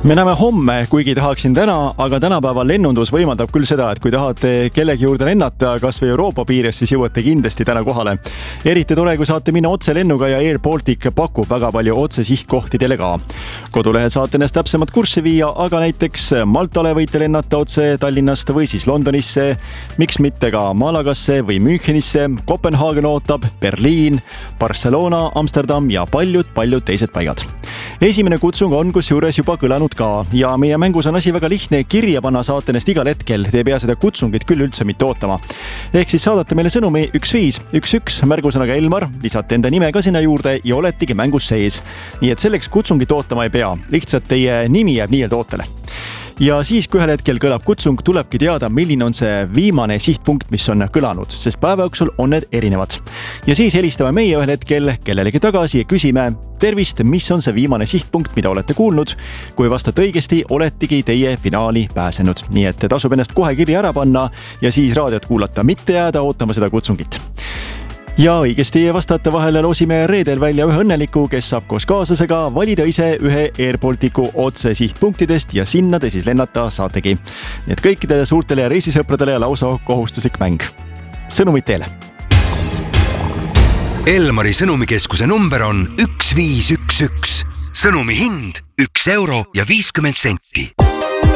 Me näeme homme, kuigi tahaksin täna, aga tänapäeval lennundus võimaldab küll seda, et kui tahate kellegi juurde lennata, kas või Euroopa piires, siis jõuate kindlasti täna kohale. Eriti tore, kui saate minna otse lennuga ja Air Baltic pakub väga palju otse sihtkohti teile ka. Kodulehel saate ennast täpsemalt kurssi viia, aga näiteks Maltale võite lennata otse Tallinnast või siis Londonisse, miks mitte ka Malagasse või Münchenisse, Kopenhaagen ootab, Berliin, Barcelona, Amsterdam ja paljud teised paigad. Esimene kutsung on kusjuures juba kõlanud ka ja meie mängus on asi väga lihtne, kirja panna saate ennast igal hetkel, te ei pea seda kutsungit küll üldse mitte ootama. Ehk siis saadate meile sõnumi 1511 märgusõnaga Elmar, lisate enda nime ka sinna juurde ja oletegi mängus sees. Nii et selleks kutsungit ootama ei pea, lihtsalt teie nimi jääb nii-öelda ootele. Ja siis, kui ühel hetkel kõlab kutsung, tulebki teada, milline on see viimane sihtpunkt, mis on kõlanud, sest päeva jooksul on need erinevad. Ja siis helistame meie ühel hetkel kellelegi tagasi ja küsime, tervist, mis on see viimane sihtpunkt, mida olete kuulnud. Kui vastate õigesti, oletegi teie finaali pääsenud. Nii et tasub ennast kohe kirja ära panna ja siis raadiot kuulata, mitte jääda ootama seda kutsungit. Ja õigesti vastajate vahele loosime reedel välja ühe õnneliku, kes saab koos kaaslasega valida ise ühe Air Balticu otse sihtpunktidest ja sinna te siis lennata saategi. Nii et kõikidele suurtele reisisõpradele lausa kohustuslik mäng. Sõnumid teile. Elmari sõnumikeskuse number on 1511. Sõnumi hind 1 euro ja 50 senti.